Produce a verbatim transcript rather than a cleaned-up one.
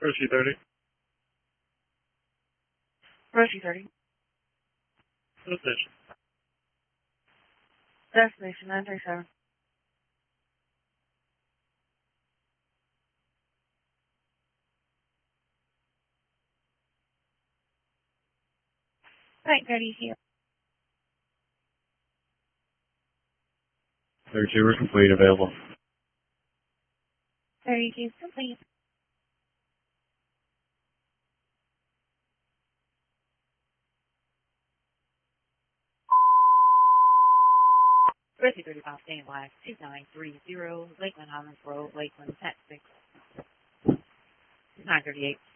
Roshi thirty. Roshi thirty. Destination. Destination nine three seven. Right, thirty here. thirty-two are complete, available. thirty-two complete. Roshi thirty-five, stand by. two nine three zero, Lakeland Highlands Road, Lakeland, Texas. nine thirty-eight.